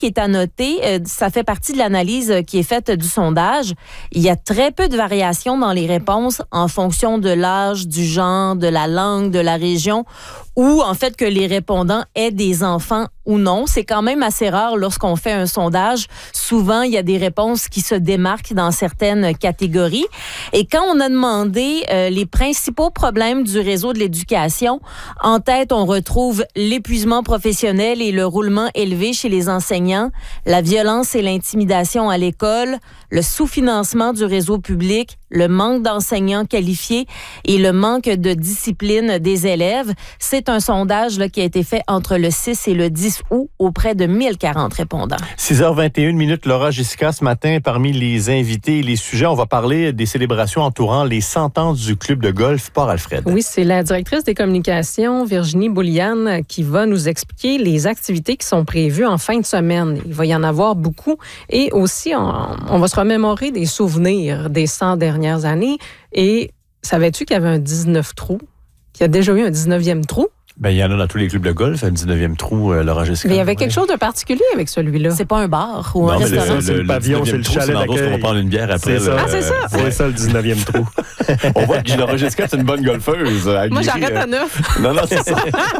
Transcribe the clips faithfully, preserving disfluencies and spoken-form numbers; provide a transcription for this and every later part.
qui est à noter, euh, ça fait partie de l'analyse qui est faite du sondage. Il y a très peu de variations dans les réponses en fonction de l'âge, du genre, de la langue, de la région, ou en fait que les répondants aient des enfants ou non. C'est quand même assez rare lorsqu'on fait un sondage. Souvent, il y a des réponses qui se démarquent dans certaines catégories. Et quand on a demandé euh, les principaux problèmes du réseau de l'éducation, en tête, on retrouve l'épuisement professionnel et le roulement élevé chez les enseignants, la violence et l'intimidation à l'école, le sous-financement du réseau public, le manque d'enseignants qualifiés et le manque de discipline des élèves. C'est un sondage là, qui a été fait entre le six et le dix août auprès de mille quarante répondants. six heures vingt et une minutes, Laura, Jessica, ce matin, parmi les invités et les sujets, on va parler des célébrations entourant les cent ans du club de golf Port-Alfred. Oui, c'est la directrice des communications, Virginie Bouliane, qui va nous expliquer les activités qui sont prévues en fin de semaine. Il va y en avoir beaucoup. Et aussi, on, on va se remémorer des souvenirs des cent dernières années. Et savais-tu qu'il y avait un dix-neuf trous? Qu'il y a déjà eu un dix-neuvième trou? Ben, il y en a dans tous les clubs de golf, un dix-neuvième trou, euh, Laura Jessica. Mais il y avait quelque chose de particulier avec celui-là. C'est pas un bar ou non, un mais restaurant. Le, c'est le pavillon, c'est le chalet d'accueil. On va prendre une bière après. C'est ça, ah, c'est ça. C'est ouais. ça le dix-neuvième trou. On voit que Laura Jessica, c'est une bonne golfeuse. Moi, j'arrête à neuf. Non, non, c'est ça.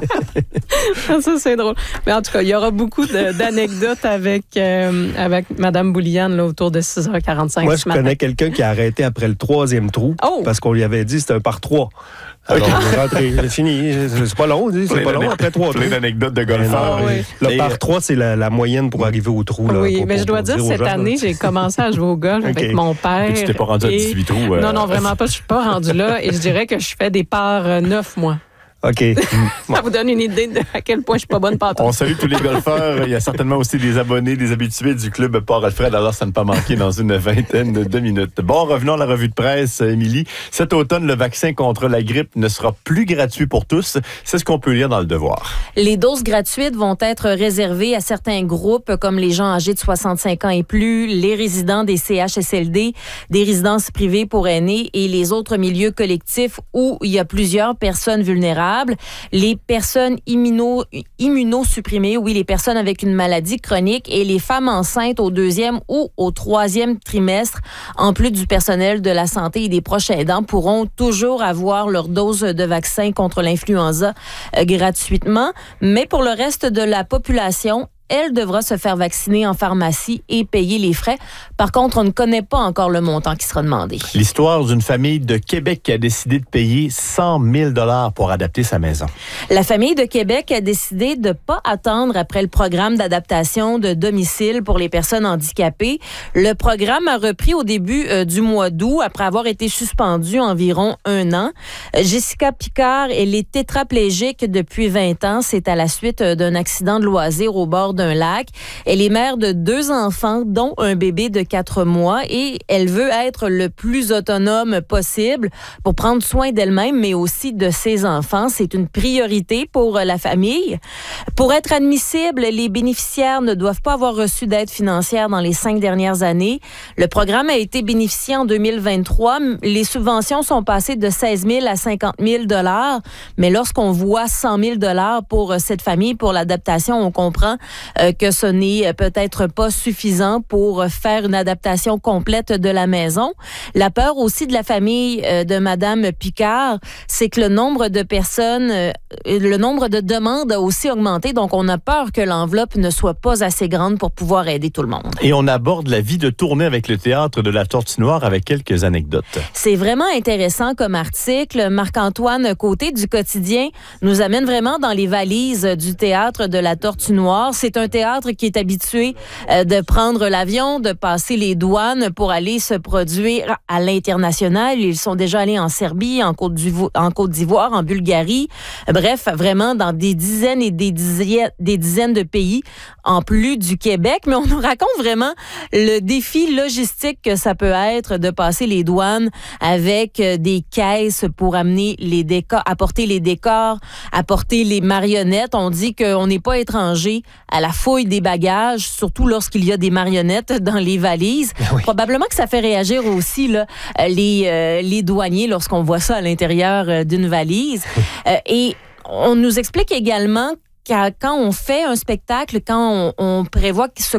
Ça, c'est drôle. Mais en tout cas, il y aura beaucoup de, d'anecdotes avec, euh, avec Mme Bouliane là, autour de six heures quarante-cinq. Moi, je connais quelqu'un qui a arrêté après le troisième trou oh. parce qu'on lui avait dit que c'était un par trois. Alors, okay. on est rentré, c'est fini. C'est pas long, c'est plein pas long après trois trous. Plein d'anecdotes de golfeurs. Ah, oui. Le par trois, c'est la, la moyenne pour arriver au trou. Là, oui, pour, mais pour, je dois dire, cette gens, année, là. J'ai commencé à jouer au golf okay. avec mon père. Et tu t'es pas rendu à dix-huit trous? Euh... Non, non, vraiment pas. Je suis pas rendu là. Et je dirais que je fais des parts neuf, moi. OK. Ça vous donne une idée de à quel point je suis pas bonne partout. On salue tous les golfeurs. Il y a certainement aussi des abonnés, des habitués du club Port-Alfred. Alors, ça ne pas manquer dans une vingtaine de minutes. Bon, revenons à la revue de presse, Émilie. Cet automne, le vaccin contre la grippe ne sera plus gratuit pour tous. C'est ce qu'on peut lire dans Le Devoir. Les doses gratuites vont être réservées à certains groupes comme les gens âgés de soixante-cinq ans et plus, les résidents des C H S L D, des résidences privées pour aînés et les autres milieux collectifs où il y a plusieurs personnes vulnérables. Les personnes immuno, immunosupprimées, oui, les personnes avec une maladie chronique et les femmes enceintes au deuxième ou au troisième trimestre, en plus du personnel de la santé et des proches aidants, pourront toujours avoir leur dose de vaccin contre l'influenza euh, gratuitement. Mais pour le reste de la population, elle devra se faire vacciner en pharmacie et payer les frais. Par contre, on ne connaît pas encore le montant qui sera demandé. L'histoire d'une famille de Québec qui a décidé de payer cent mille dollars pour adapter sa maison. La famille de Québec a décidé de ne pas attendre après le programme d'adaptation de domicile pour les personnes handicapées. Le programme a repris au début euh, du mois d'août, après avoir été suspendu environ un an. Euh, Jessica Picard, elle est tétraplégique depuis vingt ans. C'est à la suite d'un accident de loisir au bord d'un lac. Elle est mère de deux enfants, dont un bébé de quatre mois, et elle veut être le plus autonome possible pour prendre soin d'elle-même, mais aussi de ses enfants. C'est une priorité pour la famille. Pour être admissible, les bénéficiaires ne doivent pas avoir reçu d'aide financière dans les cinq dernières années. Le programme a été bénéficié en deux mille vingt-trois. Les subventions sont passées de seize mille à cinquante mille dollars, mais lorsqu'on voit cent mille dollars pour cette famille, pour l'adaptation, on comprend Euh, que ce n'est peut-être pas suffisant pour faire une adaptation complète de la maison. La peur aussi de la famille euh, de Madame Picard, c'est que le nombre de personnes, euh, le nombre de demandes a aussi augmenté, donc on a peur que l'enveloppe ne soit pas assez grande pour pouvoir aider tout le monde. Et on aborde la vie de tournée avec le théâtre de la Tortue Noire avec quelques anecdotes. C'est vraiment intéressant comme article. Marc-Antoine Côté du Quotidien nous amène vraiment dans les valises du théâtre de la Tortue Noire. C'est un théâtre qui est habitué euh, de prendre l'avion, de passer les douanes pour aller se produire à l'international. Ils sont déjà allés en Serbie, en Côte d'Ivoire, en, Côte d'Ivoire, en Bulgarie. Bref, vraiment dans des dizaines et des dizaines, des dizaines de pays, en plus du Québec. Mais on nous raconte vraiment le défi logistique que ça peut être de passer les douanes avec des caisses pour amener les décors, apporter les décors, apporter les marionnettes. On dit qu'on n'est pas étranger à la fouille des bagages, surtout lorsqu'il y a des marionnettes dans les valises. Oui. Probablement que ça fait réagir aussi là, les, euh, les douaniers lorsqu'on voit ça à l'intérieur d'une valise. euh, et on nous explique également quand on fait un spectacle, quand on, on prévoit ce